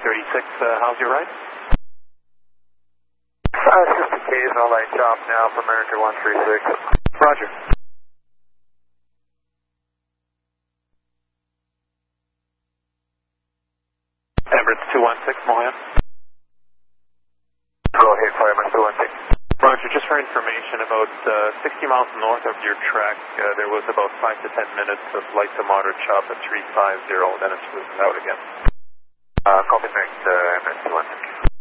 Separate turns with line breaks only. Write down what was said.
how's your ride?
Just occasional light chop now for America 136.
Roger. Emirates 216, Mohan.
Go ahead, Fireman 216.
Roger, just for information, about 60 miles north of your track, there was about 5 to 10 minutes of light to moderate chop at 350, then it's moved out again.
Copy next, Emirates 216.